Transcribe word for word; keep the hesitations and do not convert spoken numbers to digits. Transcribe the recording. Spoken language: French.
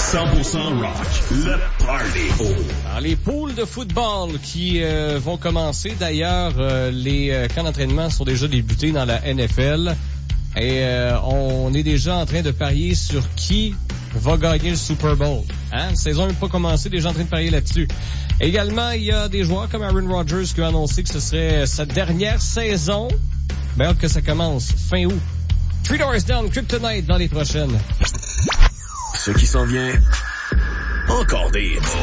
cent pour cent rock, le party. Alors, les poules de football qui euh, vont commencer. D'ailleurs, euh, les euh, camps d'entraînement sont déjà débutés dans la N F L. Et euh, on est déjà en train de parier sur qui va gagner le Super Bowl. Hein? La saison n'a même pas commencé, déjà en train de parier là-dessus. Également, il y a des joueurs comme Aaron Rodgers qui ont annoncé que ce serait sa dernière saison. Ben, hâte que ça commence fin août. Three Doors Down, Kryptonite dans les prochaines. Ce qui s'en vient, encore des hits.